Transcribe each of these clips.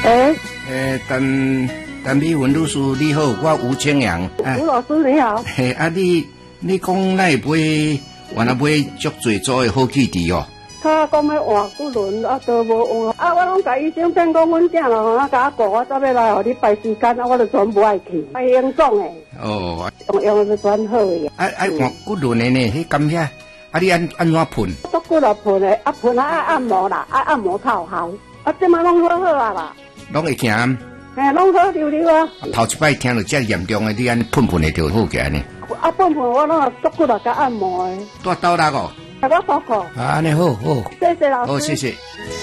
陈美云律师你好，我吴清阳。 吴老师你好。 你讲那买，原来买足最早的好气治哦。 他讲要换骨轮，都无换。我拢甲医生骗讲，阮囝咯，甲我顾，我准备来互你排时间，我就全部爱去，爱严重诶。 哦。 用是全好诶。 换骨轮的呢？迄感觉，你安怎喷？ 足骨了喷诶，喷爱按摩啦，爱按摩靠效。即摆拢好好啊啦。 拢会行。 拢好溜溜啊。 头一摆听到遮严重诶，你安喷喷会就好起来呢？ 喷喷我拢足骨了甲按摩诶。 多倒那个。 我辛苦。 安尼好。 谢谢老师。 好，谢谢。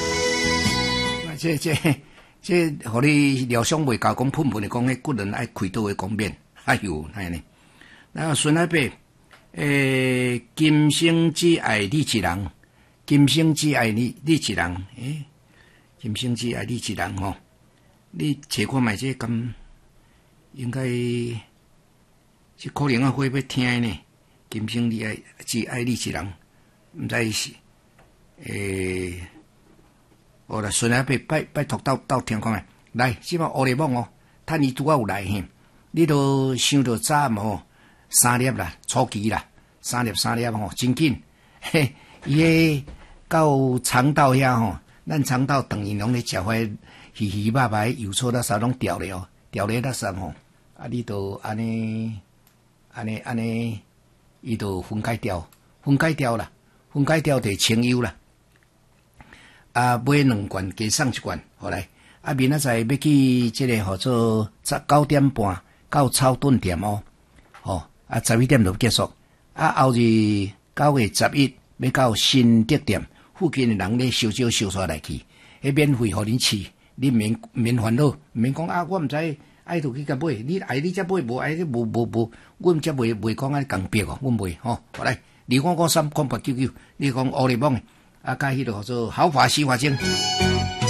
这，互你疗伤袂够，讲喷喷的讲，迄骨轮爱开刀的讲免。哎呦，安尼。那孙阿伯，今生只爱你一人，今生只爱你一人，今生只爱你一人吼。你找看卖这咁，应该是可能啊会要听呢。今生只爱你一人。毋知是，好啦，孙阿伯拜托到听看觅，来，即摆乌里网哦，趁伊拄仔有来嘿，你都想着早吼3粒啦，初期啦，3粒吼，真紧，嘿，伊迄到肠道遐吼，咱肠道等于拢咧食块鱼鱼肉肉油醋垃圾拢掉了哦，掉咧垃圾吼，你都安尼，伊都分解掉啦。分解掉就清油啦，买2罐加送1罐，好来。明仔载要去这个号做9点半到草顿店哦，11点就结束。后日9月11要到新德店附近的人咧收出来去，免费互恁试，你免烦恼，免讲我毋知爱就去甲买，你爱你则买，无爱你无，阮则袂讲安共别哦，阮袂吼，好来。2559899，你讲乌里网甲迄个叫做好法洗发精。